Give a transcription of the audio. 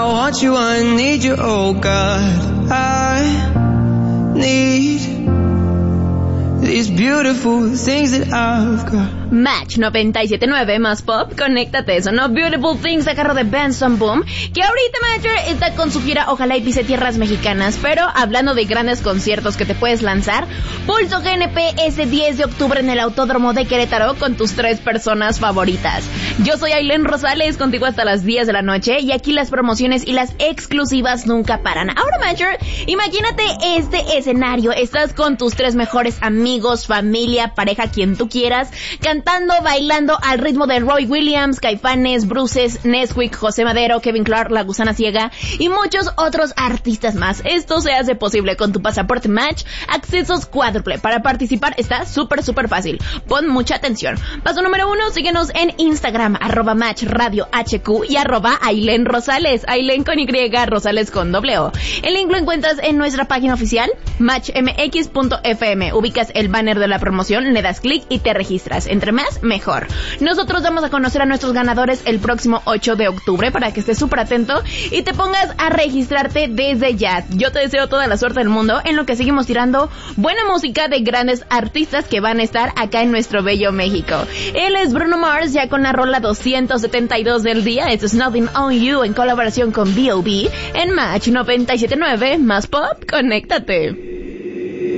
want you, I need you, oh God. I need these beautiful things that I've got. Match 97.9 más pop, conéctate, sonó Beautiful Things a cargo de Benson Boom, que ahorita Matcher está con su gira Ojalá y pise tierras mexicanas, pero hablando de grandes conciertos que te puedes lanzar, Pulso GNP ese 10 de octubre en el Autódromo de Querétaro con tus 3 personas favoritas. Yo soy Ailén Rosales, contigo hasta las 10 de la noche, y aquí las promociones y las exclusivas nunca paran. Ahora Matcher, imagínate este escenario, estás con tus 3 mejores amigos, familia, pareja, quien tú quieras, cantando, bailando al ritmo de Roy Williams, Caifanes, Bruces, Nesquik, José Madero, Kevin Clark, La Gusana Ciega y muchos otros artistas más. Esto se hace posible con tu pasaporte Match, accesos cuádruple. Para participar está súper fácil. Pon mucha atención. Paso número 1, síguenos en Instagram, @MatchRadioHQ y @Ailén Rosales, Ailén con Y, Rosales con O. El link lo encuentras en nuestra página oficial, matchmx.fm. Ubicas el banner de la promoción, le das clic y te registras. Entre más, mejor. Nosotros vamos a conocer a nuestros ganadores el próximo 8 de octubre para que estés súper atento y te pongas a registrarte desde ya. Yo te deseo toda la suerte del mundo en lo que seguimos tirando buena música de grandes artistas que van a estar acá en nuestro bello México. Él es Bruno Mars, ya con la rola 272 del día. Esto es Nothing on You en colaboración con B.O.B. en Match 97.9 más pop, conéctate.